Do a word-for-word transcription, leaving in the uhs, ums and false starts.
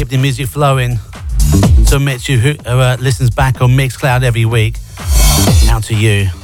the music flowing. So Mitch, who uh, listens back on Mixcloud every week, out to you.